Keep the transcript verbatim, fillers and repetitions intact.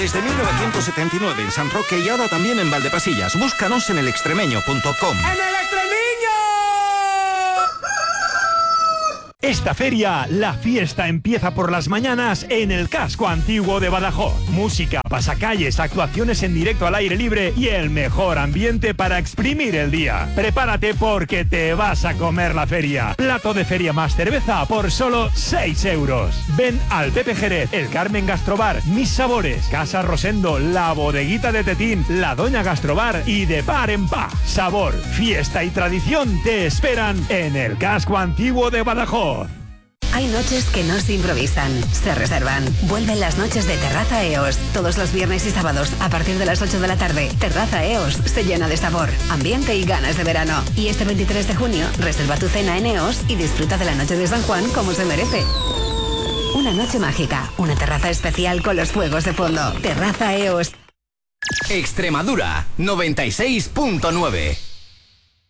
Desde mil novecientos setenta y nueve en San Roque y ahora también en Valdepasillas. Búscanos en el extremeño punto com. ¡En el Extremeño! Esta feria, la fiesta empieza por las mañanas en el casco antiguo de Badajoz. Música, pasacalles, actuaciones en directo al aire libre y el mejor ambiente para exprimir el día. Prepárate porque te vas a comer la feria. Plato de feria más cerveza por solo seis euros. Ven al Pepe Jerez, el Carmen Gastrobar, Mis Sabores, Casa Rosendo, La Bodeguita de Tetín, La Doña Gastrobar y De Par en Par. Sabor, fiesta y tradición te esperan en el casco antiguo de Badajoz. Hay noches que no se improvisan, se reservan. Vuelven las noches de Terraza E O S. Todos los viernes y sábados, a partir de las ocho de la tarde, Terraza E O S se llena de sabor, ambiente y ganas de verano. Y este veintitrés de junio, reserva tu cena en E O S y disfruta de la noche de San Juan como se merece. Una noche mágica, una terraza especial con los fuegos de fondo. Terraza E O S. Extremadura, noventa y seis punto nueve.